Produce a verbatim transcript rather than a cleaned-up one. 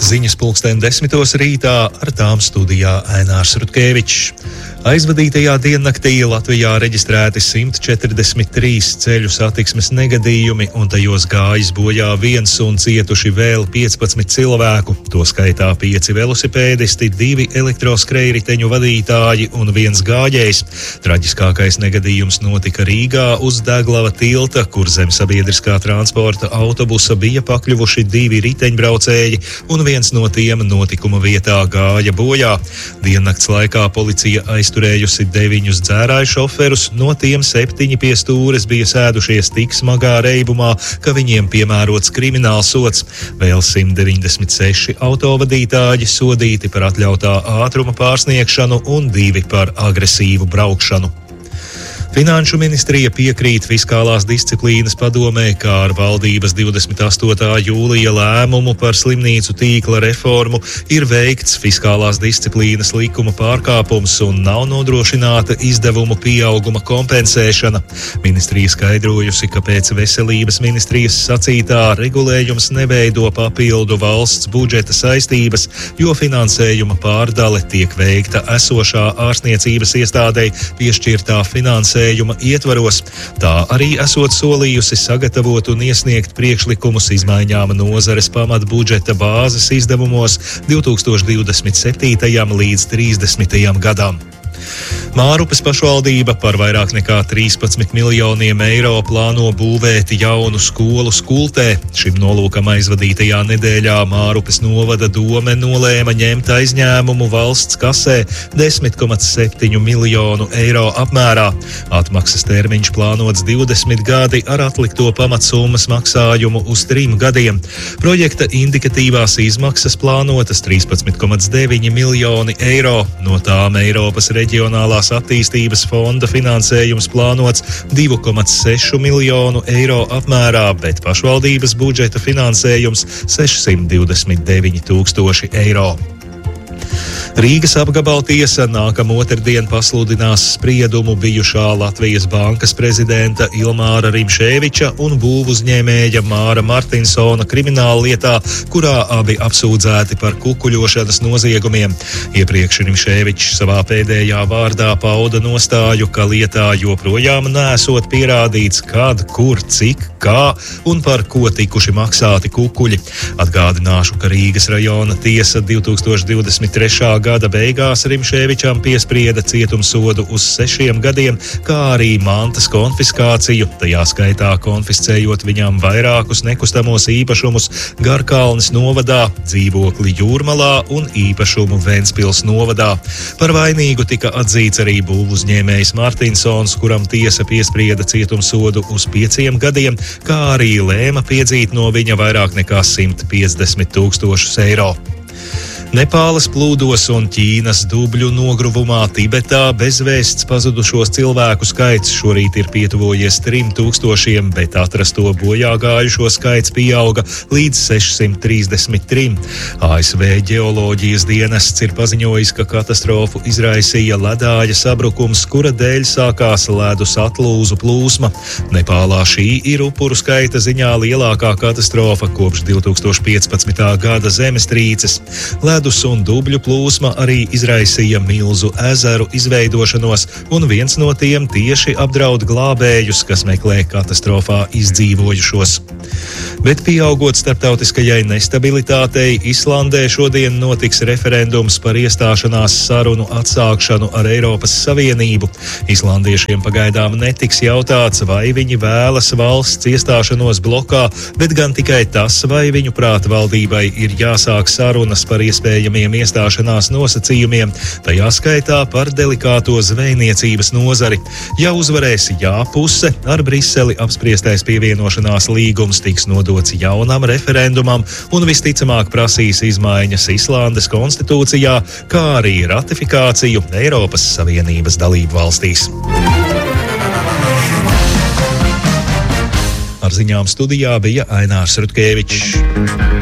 Ziņas pulksten desmitos rītā, ar tām studijā Ainārs Rutkevičs. Aizvadītajā diennaktī Latvijā reģistrēti simt četrdesmit trīs ceļu satiksmes negadījumi, un tajos gājis bojā viens un cietuši vēl piecpadsmit cilvēku. To skaitā pieci velosipēdisti, divi elektroskrējriteņu vadītāji un viens gājējs. Traģiskākais negadījums notika Rīgā uz Deglava tilta, kur zem sabiedriskā transporta autobusa bija pakļuvuši divi riteņbraucēji, un viens no tiem notikuma vietā gāja bojā. Diennakts laikā policija aizturējusi deviņus dzērāju šoferus, no tiem septiņi pie stūres bija sēdušies tik smagā reibumā, ka viņiem piemērots kriminālsods. Vēl simt deviņdesmit seši autovadītāji sodīti par atļautā ātruma pārsniegšanu un divi par agresīvu braukšanu. Finanšu ministrija piekrīt fiskālās disciplīnas padomē, kā ar valdības divdesmit astotā jūlija lēmumu par slimnīcu tīkla reformu ir veikts fiskālās disciplīnas likuma pārkāpums un nav nodrošināta izdevumu pieauguma kompensēšana. Ministrija skaidrojusi, ka pēc veselības ministrijas sacītā regulējums neveido papildu valsts budžeta saistības, jo finansējuma pārdale tiek veikta esošā ārstniecības iestādei piešķirtā finansējuma ietvaros. Tā arī esot solījusi sagatavot un iesniegt priekšlikumus izmaiņām nozares pamatbudžeta bāzes izdevumos divtūkstoš divdesmit septītajam līdz trīsdesmitajam gadam. Mārupes pašvaldība par vairāk nekā trīspadsmit miljoniem eiro plāno būvēt jaunu skolu Skultē. Šim nolūkam aizvadītajā nedēļā Mārupes novada dome nolēma ņemt aizņēmumu valsts kasē desmit komats septiņu miljonu eiro apmērā. Atmaksas termiņš plānots divdesmit gadi ar atlikto pamatsummas maksājumu uz trim gadiem. Projekta indikatīvās izmaksas plānotas trīspadsmit komats deviņi miljoni eiro. No tām Eiropas reģionālās attīstības fonda finansējums plānots divi komats seši miljonu eiro apmērā, bet pašvaldības budžeta finansējums sešsimt divdesmit deviņi tūkstoši eiro. Rīgas apgabaltiesa nākamā otrdien pasludinās spriedumu bijušā Latvijas bankas prezidenta Ilmāra Rimšēviča un būvuzņēmēja Māra Martinsona krimināla lietā, kurā abi apsūdzēti par kukuļošanas noziegumiem. Iepriekš Rimšēvičs savā pēdējā vārdā pauda nostāju, ka lietā joprojām nesot pierādīts, kad, kur, cik, kā un par ko tikuši maksāti kukuļi. Atgādināšu, ka Rīgas rajona tiesa divtūkstoš divdesmit trešā gada beigās Rimšēvičam piesprieda cietumsodu uz sešiem gadiem, kā arī mantas konfiskāciju, tajā skaitā konfiscējot viņam vairākus nekustamos īpašumus Garkalnes novadā, dzīvokli Jūrmalā un īpašumu Ventspils novadā. Par vainīgu tika atzīts arī būvuzņēmējs Martinsons, kuram tiesa piesprieda cietumsodu uz pieciem gadiem, kā arī lēma piedzīt no viņa vairāk nekā simt piecdesmit tūkstošus eiro. Nepāles plūdos un Ķīnas dubļu nogruvumā Tibetā bezvēsts pazudušos cilvēku skaits šorīt ir pietuvojies trim tūkstošiem, bet atrasto bojā gājušo skaits pieauga līdz sešsimt trīsdesmit trim. A S V ģeoloģijas dienests ir paziņojis, ka katastrofu izraisīja ledāja sabrukums, kura dēļ sākās ledus atlūzu plūsma. Nepālā šī ir upuru skaita ziņā lielākā katastrofa kopš divtūkstoš piecpadsmitā gada zemestrīces. Ledus un dubļu plūsma arī izraisīja milzu ezeru izveidošanos, un viens no tiem tieši apdraud glābējus, kas meklē katastrofā izdzīvojušos. Bet pieaugot starptautiskajai nestabilitātei, Islandē šodien notiks referendums par iestāšanās sarunu atsākšanu ar Eiropas Savienību. Islandiešiem pagaidām netiks jautāts, vai viņi vēlas valsts iestāšanos blokā, bet gan tikai tas, vai viņu prāt valdībai ir jāsāk sarunas par iespējamiem iestāšanās nosacījumiem, tajā skaitā par delikāto zvejniecības nozari. Ja uzvarēs jā puse, ar Briseli apspriestais pievienošanās līgums tiks nodots jaunam referendumam un visticamāk prasīs izmaiņas Islandes konstitūcijā, kā arī ratifikāciju Eiropas Savienības dalību valstīs. Ar ziņām studijā bija Ainārs Rutkevičs.